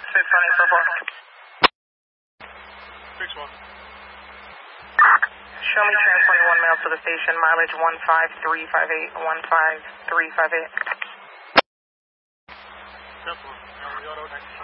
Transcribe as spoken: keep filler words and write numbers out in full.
six one eight so far. six one. Show me Trans twenty-one mail to the station, mileage one five three five eight, one five three five eight. Simple. Now we got our next.